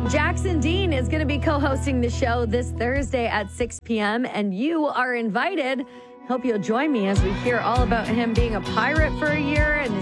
Jackson Dean is going to be co-hosting the show this Thursday at 6 p.m. and you are invited. Hope you'll join me as we hear all about him being a pirate for a year and